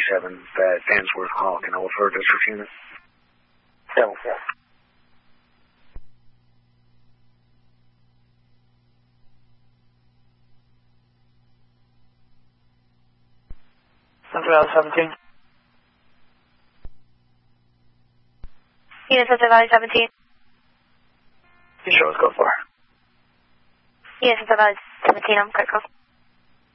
7, Fansworth Hall. Can I hold for a district unit? 7-4. Central 17. Unit Central Valley 17. You sure let's go for? Unit Central Valley 17, I'm critical.